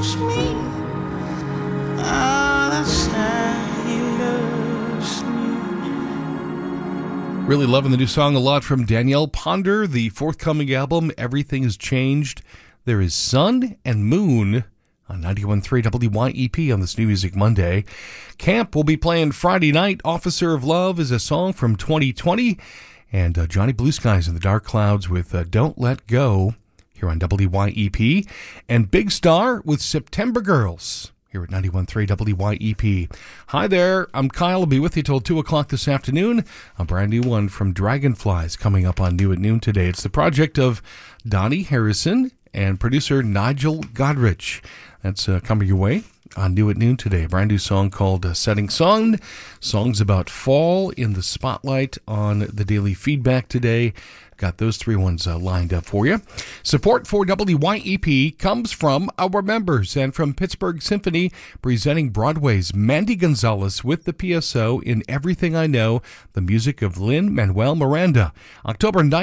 loves me. Ah, that's how he loves me. Really loving the new song a lot from Danielle Ponder. The forthcoming album, Everything Has Changed. There is Sun and Moon on 91.3 WYEP on this New Music Monday. Camp will be playing Friday night. Officer of Love is a song from 2020. And Johnny Blue Skies in the Dark Clouds with Don't Let Go here on WYEP. And Big Star with September Girls here at 91.3 WYEP. Hi there, I'm Kyle. I'll be with you till 2 o'clock this afternoon. A brand new one from Dragonflies coming up on New at Noon today. It's the project of Donnie Harrison and producer Nigel Godrich. That's coming your way on New at Noon today. A brand new song called Setting Sun. Songs about fall in the spotlight on the daily feedback today. Got those three ones lined up for you. Support for WYEP comes from our members and from Pittsburgh Symphony, presenting Broadway's Mandy Gonzalez with the PSO in Everything I Know, the music of Lin-Manuel Miranda. October 9th.